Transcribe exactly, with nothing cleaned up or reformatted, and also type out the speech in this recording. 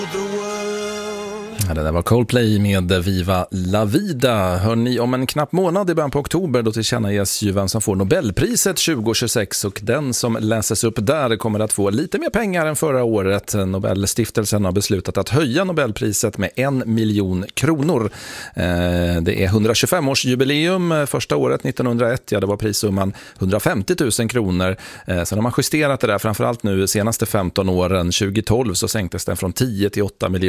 Ja, det där var Coldplay med Viva La Vida. Hör ni, om en knapp månad i början på oktober då tillkännages ju vem som får Nobelpriset tjugo tjugosex, och den som läses upp där kommer att få lite mer pengar än förra året. Nobelstiftelsen har beslutat att höja Nobelpriset med en miljon kronor. Det är hundratjugofem-årsjubileum. Första året nittonhundraett, ja, det var prissumman hundrafemtio tusen kronor. Sen har man justerat det där, framförallt nu senaste femton åren. tjugo tolv så sänktes den från tio till åtta miljoner.